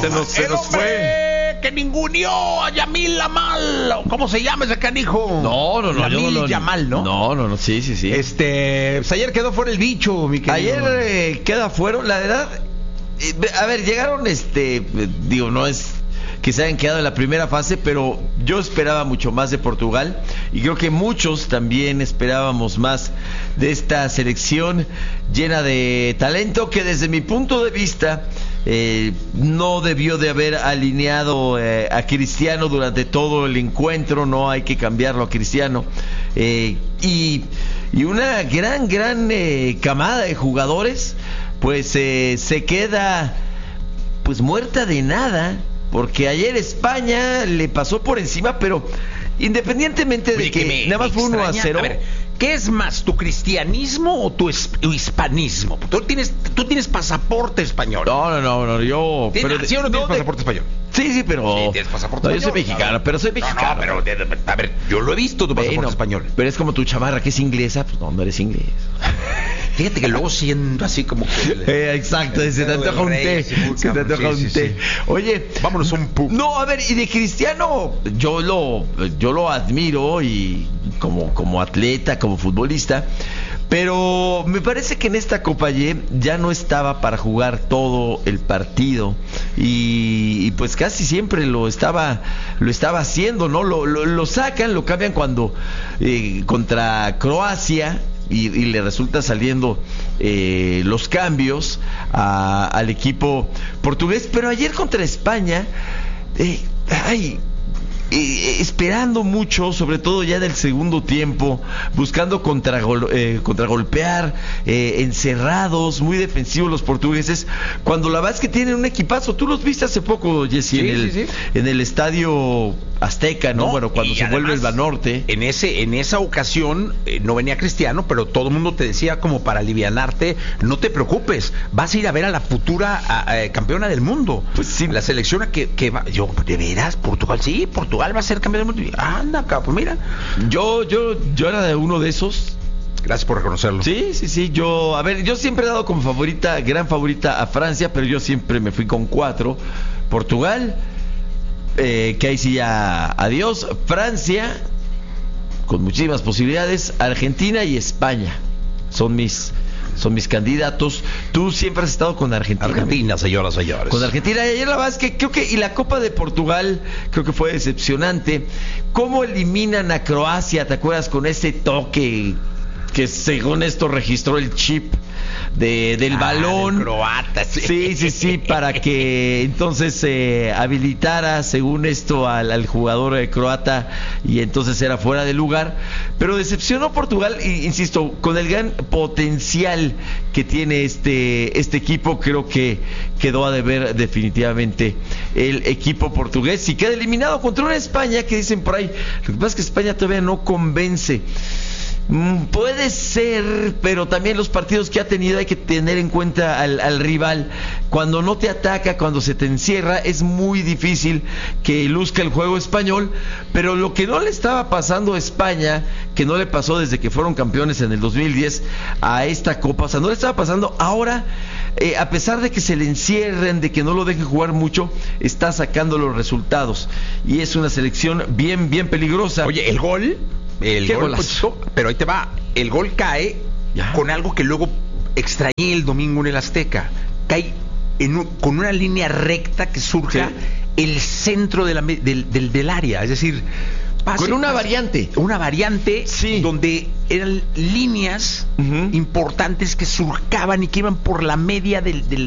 Se nos fue. Que ninguneó a Yamil Lamal. ¿Cómo se llama ese canijo? No. Yamil Yamal, ¿no? No, sí. Pues ayer quedó fuera el bicho, mi querido. Ayer queda fuera, la verdad. A ver, llegaron, digo, no es que se hayan quedado en la primera fase, pero yo esperaba mucho más de Portugal y creo que muchos también esperábamos más de esta selección llena de talento que desde mi punto de vista no debió de haber alineado a Cristiano durante todo el encuentro. No hay que cambiarlo a Cristiano, y una gran camada de jugadores pues se queda pues muerta de nada, porque ayer España le pasó por encima, pero independientemente de que nada más fue 1-0. A ver, ¿qué es más, tu cristianismo o tu hispanismo? Tú tienes pasaporte español. No, yo... ¿Sí o no tienes pasaporte español? Sí, pero... Sí, tienes pasaporte español. Yo soy mexicano, pero soy mexicano. No, pero, a ver, yo lo he visto, tu pasaporte español. Pero es como tu chamarra, que es inglesa, pues no eres inglés. Fíjate que luego siendo así como que... exacto, se te antoja un té. Oye, vámonos a un pub. No, a ver, y de Cristiano, yo lo admiro y como atleta, como futbolista, pero me parece que en esta Copa Y ya no estaba para jugar todo el partido y pues casi siempre lo estaba haciendo, ¿no? Lo sacan, lo cambian cuando contra Croacia y le resulta saliendo los cambios al equipo portugués, pero ayer contra España esperando mucho, sobre todo ya del segundo tiempo, buscando contragolpear, encerrados, muy defensivos los portugueses, cuando la verdad es que tienen un equipazo. Tú los viste hace poco, Jesse, en el estadio Azteca, ¿no? Bueno, cuando se vuelve el Banorte. En esa ocasión no venía Cristiano, pero todo el mundo te decía como para alivianarte, no te preocupes, vas a ir a ver a la futura campeona del mundo. Pues sí. La selección que va. Yo, ¿de veras? ¿Portugal? Sí, Portugal va a ser campeón del mundo. Anda, pues mira. Yo era de uno de esos. Gracias por reconocerlo. Sí. Yo siempre he dado como gran favorita a Francia, pero yo siempre me fui con 4. Portugal, que ahí sí ya adiós. Francia, con muchísimas posibilidades. Argentina y España son mis candidatos. Tú siempre has estado con Argentina. Argentina, señoras, señores. Con Argentina. Y ayer la verdad es que creo que... Y la Copa de Portugal creo que fue decepcionante. ¿Cómo eliminan a Croacia? ¿Te acuerdas? Con ese toque que según esto registró el chip del balón. Croata. Sí, para que entonces habilitara según esto al jugador croata y entonces era fuera de lugar. Pero decepcionó Portugal, insisto, con el gran potencial que tiene este equipo. Creo que quedó a deber definitivamente el equipo portugués y queda eliminado contra una España que dicen por ahí. Lo que pasa es que España todavía no convence. Puede ser, pero también los partidos que ha tenido hay que tener en cuenta al rival. Cuando no te ataca, cuando se te encierra, es muy difícil que luzca el juego español. Pero lo que no le estaba pasando a España, que no le pasó desde que fueron campeones en el 2010 a esta Copa, o sea, no le estaba pasando ahora. A pesar de que se le encierren, de que no lo dejen jugar mucho, está sacando los resultados y es una selección bien peligrosa. Oye, el gol, pero ahí te va, el gol cae con algo que luego extrañé el domingo en el Azteca. Cae con una línea recta que surge el centro del área, es decir, con una variante. Una variante donde eran líneas importantes que surcaban y que iban por la media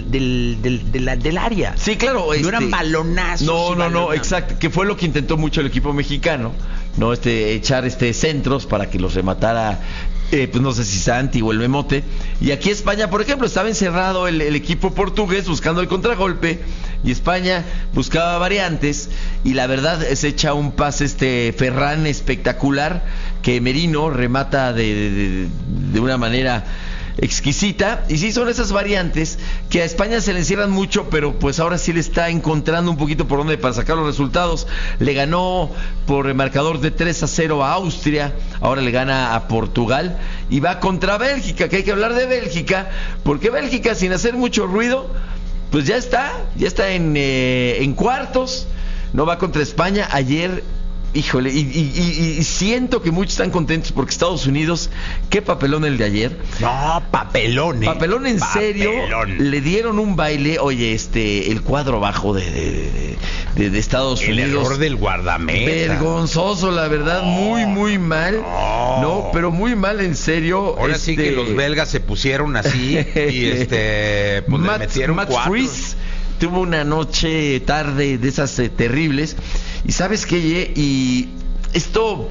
del área. Sí, claro. No eran balonazos. No, exacto. Que fue lo que intentó mucho el equipo mexicano, ¿no? Echar centros para que los rematara, pues no sé si Santi o el Memote. Y aquí España, por ejemplo, estaba encerrado el equipo portugués buscando el contragolpe. Y España buscaba variantes y la verdad se echa un pase Ferran espectacular que Merino remata de una manera exquisita. Y sí, son esas variantes que a España se le encierran mucho, pero pues ahora sí le está encontrando un poquito por dónde para sacar los resultados. Le ganó por el marcador de 3-0 a Austria, ahora le gana a Portugal y va contra Bélgica, que hay que hablar de Bélgica, porque Bélgica, sin hacer mucho ruido, pues ya está en cuartos, no va contra España. Ayer, híjole, y siento que muchos están contentos porque Estados Unidos, qué papelón el de ayer. No, papelón, papelón en serio. Le dieron un baile. Oye, el cuadro bajo de Estados Unidos, el error del guardameta, vergonzoso, la verdad. Muy mal. No, pero muy mal, en serio. Ahora sí que los belgas se pusieron así y pues le metieron Matt 4. Freese tuvo una tarde de esas terribles. Y ¿sabes qué? Y esto,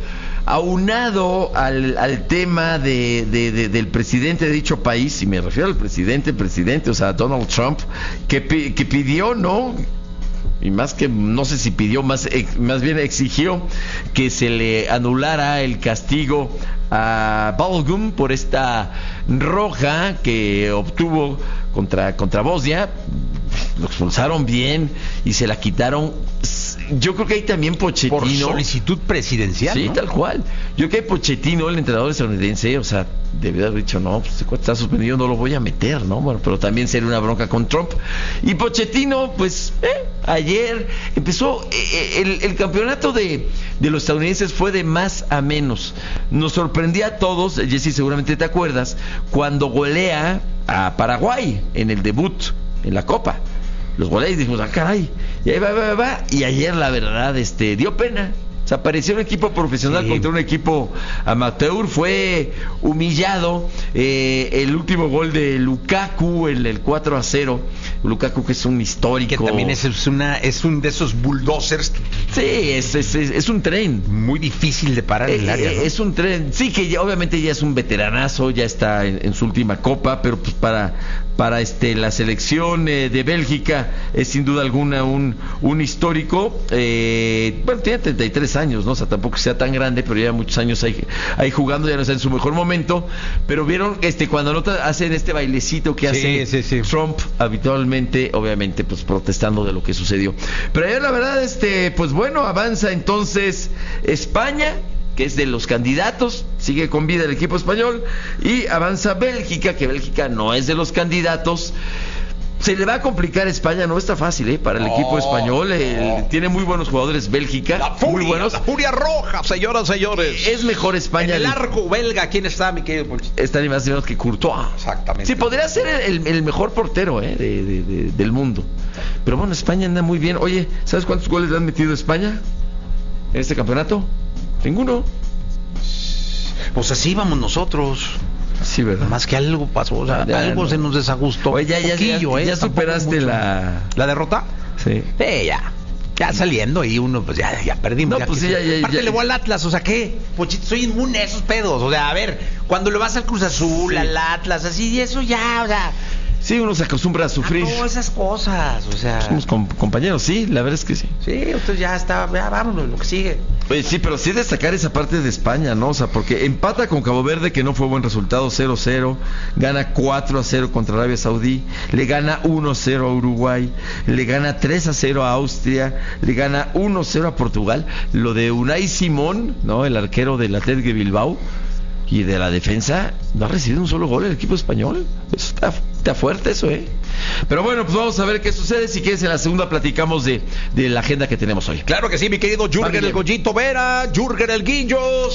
aunado al tema del presidente de dicho país, y me refiero al presidente, o sea, Donald Trump, que pidió, ¿no? Y más que, no sé si pidió, más bien exigió que se le anulara el castigo a Balogun por esta roja que obtuvo contra Bosnia. Lo expulsaron bien y se la quitaron. Yo creo que hay también Pochettino. Por solicitud presidencial, sí, ¿no? Tal cual. Yo creo que hay Pochettino, el entrenador estadounidense, o sea, debió haber dicho, no, pues está suspendido, no lo voy a meter, ¿no? Bueno, pero también sería una bronca con Trump. Y Pochettino, pues, ayer empezó el campeonato de los estadounidenses fue de más a menos. Nos sorprendía a todos, Jesse, seguramente te acuerdas, cuando golea a Paraguay en el debut en la Copa. Los golea y dijimos, caray, y ahí va. Y ayer, la verdad, dio pena. O sea, parecía un equipo profesional contra un equipo amateur. Fue humillado. El último gol de Lukaku, el 4-0. Lukaku, que es un histórico. Que también es un de esos bulldozers. Sí, es un tren. Muy difícil de parar en el área, ¿no? Es un tren. Sí, que obviamente ya es un veteranazo, ya está en su última copa, pero pues para la selección de Bélgica es sin duda alguna un histórico. Bueno, tiene 33 años, ¿no? O sea, tampoco sea tan grande, pero ya muchos años ahí jugando, ya no está en su mejor momento. Pero vieron cuando hacen este bailecito que hace Trump habitualmente, obviamente, pues protestando de lo que sucedió. Pero ayer, la verdad, pues bueno, avanza entonces España, que es de los candidatos, sigue con vida el equipo español, y avanza Bélgica, que Bélgica no es de los candidatos. Se le va a complicar a España, no está fácil, para el equipo español. Tiene muy buenos jugadores Bélgica, muy buenos. La furia roja, señoras, señores. Es mejor España. En el arco belga, ¿quién está, mi querido Ponchito? Está ni más ni menos que Courtois. Exactamente. Sí, podría ser el mejor portero del mundo. Pero bueno, España anda muy bien. Oye, ¿sabes cuántos goles le han metido a España en este campeonato? Ninguno. Pues así vamos nosotros. Sí, ¿verdad? Más que algo pasó, o sea, algo no se nos desajustó. Oye, ya superaste la derrota. Sí. Ya saliendo y uno, pues ya perdimos. No, pues sí, aparte le voy al Atlas, o sea, ¿qué? Pochito, soy inmune a esos pedos. O sea, a ver, cuando le vas al Cruz Azul, al Atlas, así, y eso ya, o sea. Sí, uno se acostumbra a sufrir. Todas esas cosas, o sea. Somos compañeros, sí, la verdad es que sí. Sí, entonces ya vámonos, lo que sigue. Oye, sí, pero sí destacar esa parte de España, ¿no? O sea, porque empata con Cabo Verde, que no fue buen resultado, 0-0, gana 4-0 contra Arabia Saudí, le gana 1-0 a Uruguay, le gana 3-0 a Austria, le gana 1-0 a Portugal. Lo de Unai Simón, ¿no? El arquero del Athletic de Bilbao, y de la defensa, no ha recibido un solo gol el equipo español. Eso está fuerte, eso, Pero bueno, pues vamos a ver qué sucede. Si quieres, en la segunda platicamos de la agenda que tenemos hoy. Claro que sí, mi querido Jürgen el Goyito Vera, Jürgen el Guillo,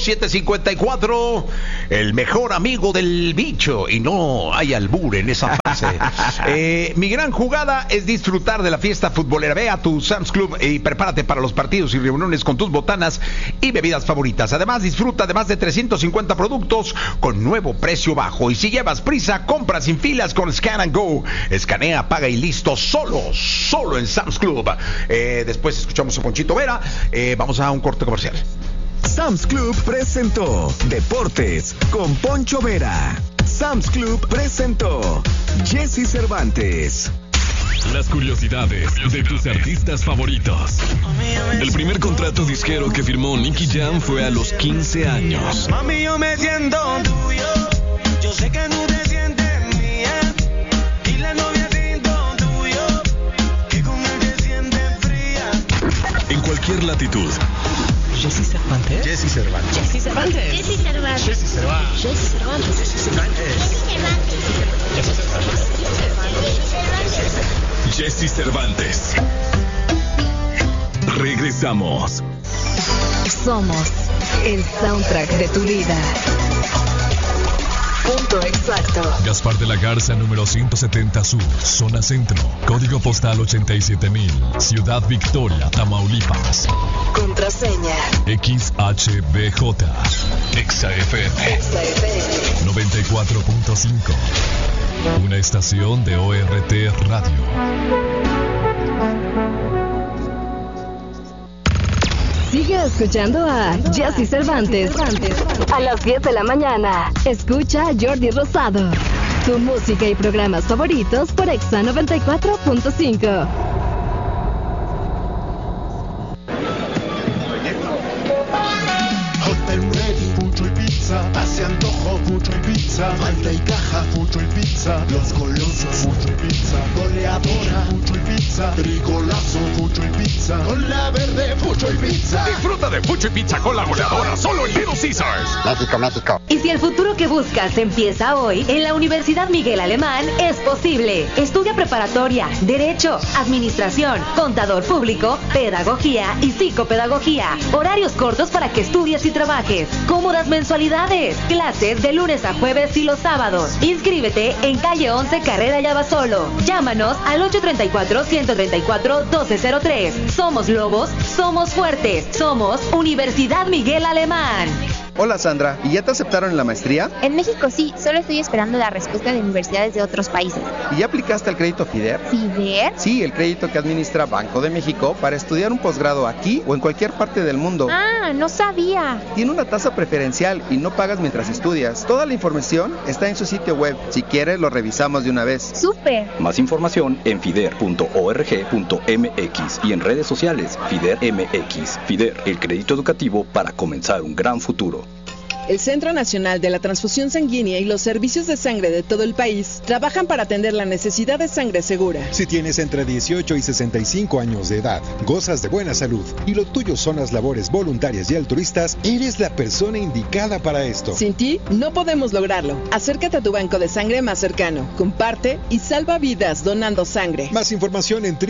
754, el mejor amigo del bicho. Y no hay albur en esa frase. Mi gran jugada es disfrutar de la fiesta futbolera. Ve a tu Sam's Club y prepárate para los partidos y reuniones con tus botanas y bebidas favoritas. Además, disfruta de más de 350 productos con nuevo precio bajo. Y si llevas prisa, compra sin filas con Scan and Go. Escanea, paga y listo. Solo en Sam's Club. Después escuchamos a Ponchito Vera. Vamos a un corte comercial. Sam's Club presentó Deportes con Poncho Vera. Sam's Club presentó Jesse Cervantes. Las curiosidades de tus artistas favoritos. El primer contrato disquero que firmó Nicky Jam fue a los 15 años. Mami, yo me siento tuyo. Yo sé que no te sientes mía. Y la novia siento tuyo. Que con él te sientes fría. En cualquier latitud. Jesse Cervantes. Jesse Cervantes. Jesse Cervantes. Jesse Cervantes. Jesse Cervantes. Jesse Cervantes. Jesse Cervantes. Jesse Cervantes. Jesse Jesse Cervantes. Regresamos. Somos el soundtrack de tu vida. Punto exacto. Gaspar de la Garza, número 170 Sur, zona centro, código postal 87,000, Ciudad Victoria, Tamaulipas. Contraseña XHBJ, XFM 94.5, una estación de ORT Radio. Sigue escuchando a Jesse Cervantes. A las 10 de la mañana. Escucha a Jordi Rosado. Tu música y programas favoritos por Exa 94.5. Hotel ready, fucho y pizza. Hace antojo, fucho y pizza. Malta y caja, fucho y pizza. Los golosos, fucho y pizza. Goleadora, fucho y pizza. Trigolazo, fucho y pizza. Con la verde, fucho y pizza. Disfruta de fucho y pizza con la goleadora, solo en Little Caesars. México, México. Y si el futuro que buscas empieza hoy, en la Universidad Miguel Alemán es posible. Estudia preparatoria, derecho, administración, contador público, pedagogía y psicopedagogía. Horarios cortos para que estudies y trabajes. Cómodas mensualidades. Clases de lunes a jueves y los sábados. Inscríbete en calle 11 Carrera Yabasolo. Llámanos al 834-134-1203. Somos lobos, somos fuertes. Somos Universidad Miguel Alemán. Hola Sandra, ¿y ya te aceptaron en la maestría? En México sí, solo estoy esperando la respuesta de universidades de otros países. ¿Y ya aplicaste al crédito FIDER? ¿FIDER? Sí, el crédito que administra Banco de México para estudiar un posgrado aquí o en cualquier parte del mundo. Ah, no sabía. Tiene una tasa preferencial y no pagas mientras estudias. Toda la información está en su sitio web. Si quieres, lo revisamos de una vez. ¡Súper! Más información en fider.org.mx y en redes sociales FIDER MX. FIDER, el crédito educativo para comenzar un gran futuro. El Centro Nacional de la Transfusión Sanguínea y los servicios de sangre de todo el país trabajan para atender la necesidad de sangre segura. Si tienes entre 18 y 65 años de edad, gozas de buena salud y lo tuyo son las labores voluntarias y altruistas, eres la persona indicada para esto. Sin ti, no podemos lograrlo. Acércate a tu banco de sangre más cercano, comparte y salva vidas donando sangre. Más información en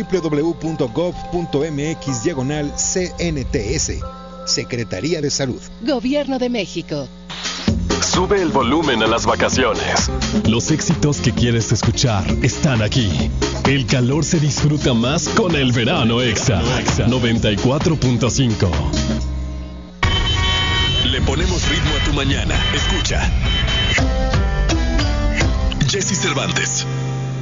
www.gov.mx/CNTS. Secretaría de Salud. Gobierno de México. Sube el volumen a las vacaciones. Los éxitos que quieres escuchar están aquí. El calor se disfruta más con el verano Exa 94.5. Le ponemos ritmo a tu mañana. Escucha. Jesse Cervantes.